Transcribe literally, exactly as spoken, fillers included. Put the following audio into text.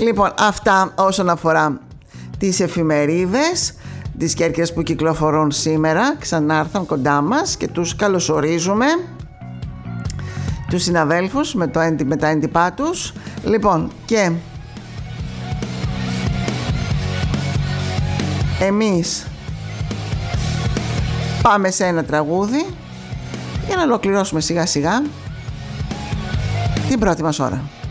Λοιπόν, αυτά όσον αφορά τις εφημερίδες τις Κέρκυρας που κυκλοφορούν σήμερα, ξανάρθαν κοντά μας και τους καλωσορίζουμε, τους συναδέλφους με, το, με τα έντυπά τους. Λοιπόν, και εμείς πάμε σε ένα τραγούδι για να ολοκληρώσουμε σιγά σιγά την πρώτη μας ώρα.